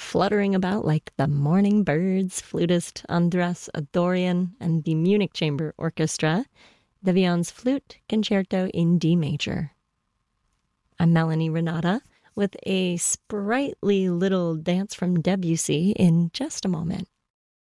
fluttering about like the morning birds, flutist Andras Adorian and the Munich Chamber Orchestra, the Vian's Flute Concerto in D major. I'm Melanie Renata with a sprightly little dance from Debussy in just a moment.